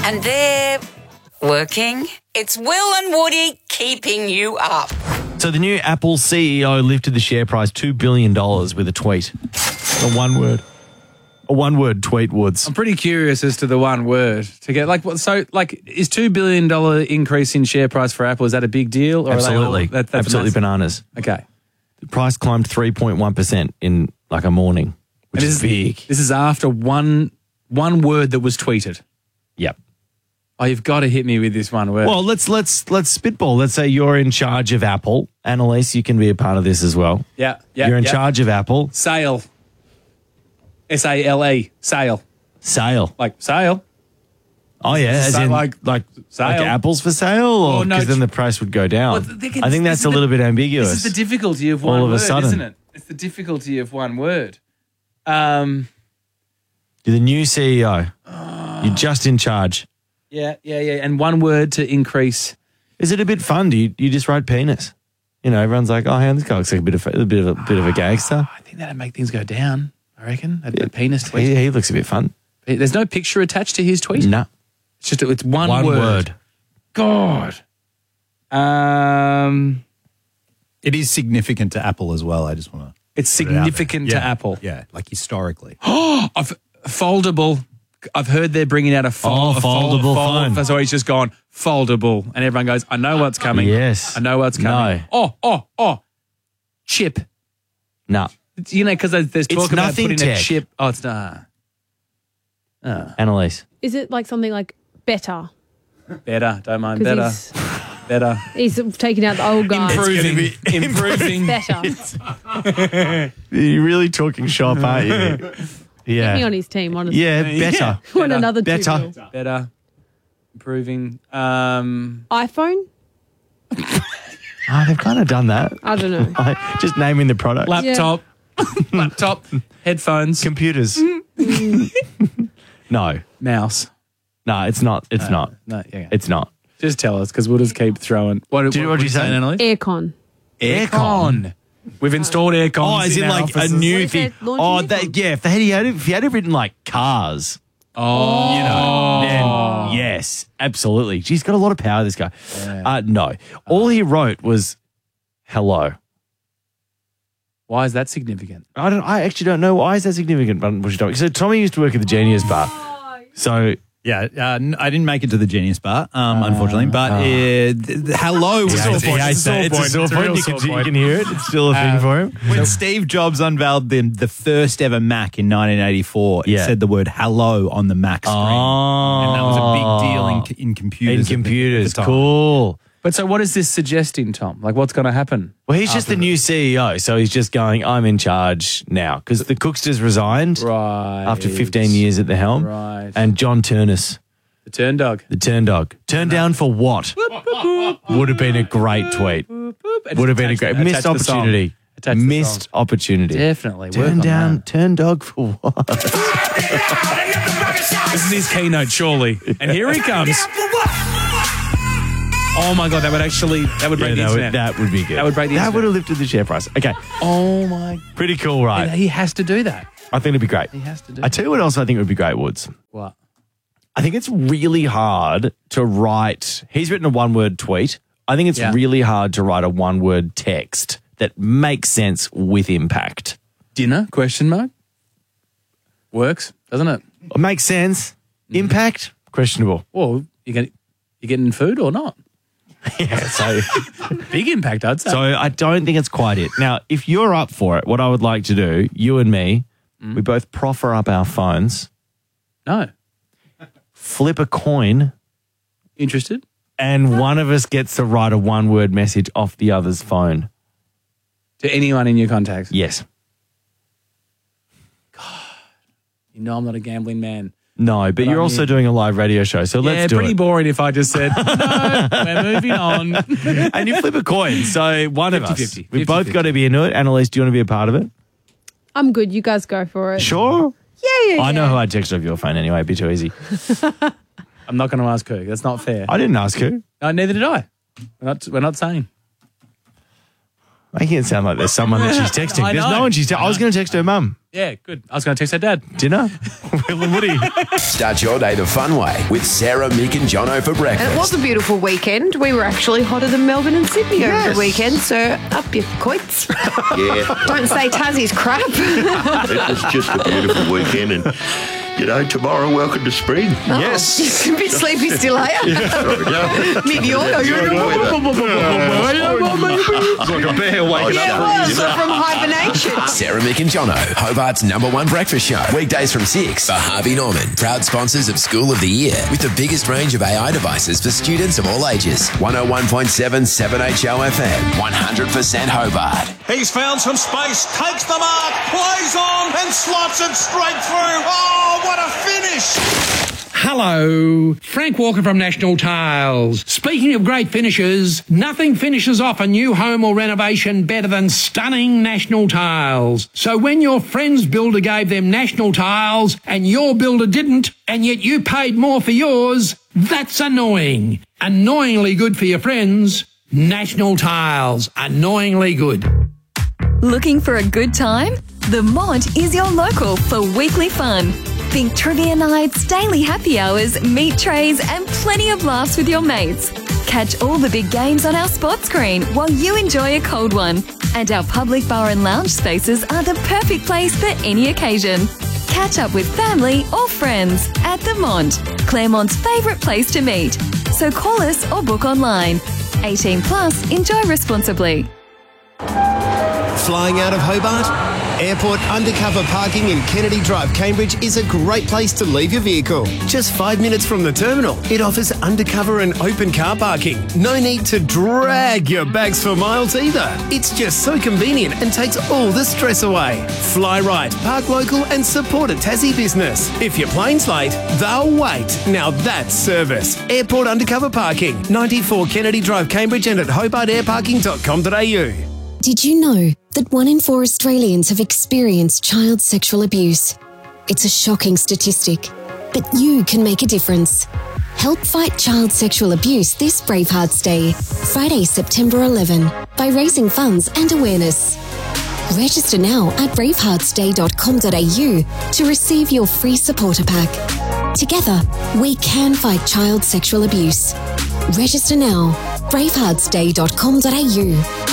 And they're working. It's Will and Woody keeping you up. So the new Apple CEO lifted the share price $2 billion with a tweet. A one-word tweet, Woods. I'm pretty curious as to the one word to get is $2 billion increase in share price for Apple, is that a big deal? Or Absolutely. Absolutely bananas. Okay. The price climbed 3.1% in like a morning, which is big. This is after one word that was tweeted. Yep. Oh, you've got to hit me with this one word. Well, let's spitball. Let's say you're in charge of Apple. Annalise, you can be a part of this as well. Yeah. You're in charge of Apple. Sale. S-A-L-E. Sale. Sale. Like sale. Oh, yeah. As in like sale. Like apples for sale? Or because then the price would go down. Well, I think that's a little bit ambiguous. This is the difficulty of one all of word, a sudden. isn't it? It's the difficulty of one word. You're the new CEO. You're just in charge. Yeah. And one word to increase. Is it a bit fun? Do you just write penis? You know, everyone's like, oh, this guy looks like a bit of a gangster. I think that'd make things go down. I reckon a penis tweet. He looks a bit fun. There's no picture attached to his tweet. No, it's one word. God. It is significant to Apple as well. I just want to. It's significant to Apple. Yeah, like historically. Foldable. I've heard they're bringing out a foldable phone. So he's just gone foldable, and everyone goes, "I know what's coming." Yes, I know what's coming. No. Oh, chip. No, you know, because there's talk about putting tech. a chip. Oh, it's not. Annalise. Is it like something like better? Better, don't mind. Better. Better. He's taking out the old guy. Improving. Better. You're really talking shop, aren't you? Yeah. Get me on his team, honestly. Yeah, better. Want another better. Better. Improving. iPhone? Oh, they've kind of done that. I don't know. Just naming the product. Laptop. Laptop. Headphones. Computers. No. Mouse. No, it's not. It's not. No, yeah. It's not. Just tell us, because we'll just keep throwing. What did you say, Annalise? Aircon. Aircon. We've installed aircon. Oh, is it like a new thing? Oh, if he had written like cars. Oh, you know, then yes, absolutely. He's got a lot of power, this guy. Yeah. No, all he wrote was hello. Why is that significant? I actually don't know why is that significant. But so Tommy used to work at the Genius Bar. So. Yeah, I didn't make it to the Genius Bar, unfortunately, but hello was It's a sore point. You can hear it. It's still a thing for him. When Steve Jobs unveiled the first ever Mac in 1984, it said the word hello on the Mac screen. And that was a big deal in computers. In computers, at the time. cool. But so what is this suggesting, Tom? Like, what's going to happen? Well, he's just the new CEO, so he's just going, I'm in charge now. Because the Cooksters resigned after 15 years at the helm. Right. And John Turnus. The turn dog. The turn dog. Turned down for what? Would have been a great tweet. Would have been a great missed opportunity. Missed opportunity. Definitely. Turn dog for what? This is his keynote, surely. And here he comes. Oh my God, that would break the internet. That would be good. That would break the internet. That would have lifted the share price. Okay. Oh my. Pretty cool, right? And he has to do that. I think it'd be great. He has to do I tell you what else I think would be great, Woods. What? I think it's really hard to write. He's written a one-word tweet. I think it's really hard to write a one-word text that makes sense with impact. Dinner? Question mark. Works, doesn't it? It makes sense. Impact? Questionable. Well, you getting food or not? Yeah, so big impact, I'd say. So I don't think it's quite it. Now, if you're up for it, what I would like to do, you and me, we both proffer up our phones. No. Flip a coin. Interested? And one of us gets to write a one-word message off the other's phone. To anyone in your contacts? Yes. God. You know I'm not a gambling man. No, but you're also doing a live radio show, so let's do it. Yeah, pretty boring if I just said, no, we're moving on. And you flip a coin, so one of us. 50-50. We've both got to be into it. Annalise, do you want to be a part of it? I'm good. You guys go for it. Sure? Yeah. I know who I'd text off your phone anyway. It'd be too easy. I'm not going to ask who. That's not fair. I didn't ask who. No, neither did I. We're not saying. Making it sound like there's someone that she's texting. I There's know. no one she's texting. I was going to text her mum. Yeah, good. I was going to text her dad. Dinner? Will and Woody. Start your day the fun way with Sarah, Mick and Jono for breakfast. And it was a beautiful weekend. We were actually hotter than Melbourne and Sydney over the weekend, so up your coits. Yeah, Don't say Tassie's crap. it was just a beautiful weekend, and you know, tomorrow, welcome to spring. Yes. A bit sleepy still, are you? Maybe you're It's like a bear waking Yeah, it was from hibernation. Sarah, Mick and Jono, Hobart's #1 breakfast show. Weekdays from 6 for Harvey Norman, proud sponsors of School of the Year, with the biggest range of AI devices for students of all ages. 101.7 7HO FM, 100% Hobart. He's found some space, takes the mark, plays on and slots it straight through. Oh, what a finish! Hello, Frank Walker from National Tiles. Speaking of great finishes, nothing finishes off a new home or renovation better than stunning National Tiles. So when your friend's builder gave them National Tiles and your builder didn't, and yet you paid more for yours, that's annoying. Annoyingly good for your friends. National Tiles, annoyingly good. Looking for a good time? The Mont is your local for weekly fun. Think trivia nights, daily happy hours, meat trays, and plenty of laughs with your mates. Catch all the big games on our spot screen while you enjoy a cold one. And our public bar and lounge spaces are the perfect place for any occasion. Catch up with family or friends at the Mont, Claremont's favourite place to meet. So call us or book online. 18 plus, enjoy responsibly. Flying out of Hobart? Airport undercover parking in Kennedy Drive, Cambridge is a great place to leave your vehicle. Just 5 minutes from the terminal, it offers undercover and open car parking. No need to drag your bags for miles either. It's just so convenient and takes all the stress away. Fly right, park local and support a Tassie business. If your plane's late, they'll wait. Now that's service. Airport undercover parking, 94 Kennedy Drive, Cambridge and at hobartairparking.com.au. Did you know that 1 in 4 Australians have experienced child sexual abuse? It's a shocking statistic, but you can make a difference. Help fight child sexual abuse this Bravehearts Day, Friday, September 11, by raising funds and awareness. Register now at braveheartsday.com.au to receive your free supporter pack. Together, we can fight child sexual abuse. Register now, braveheartsday.com.au.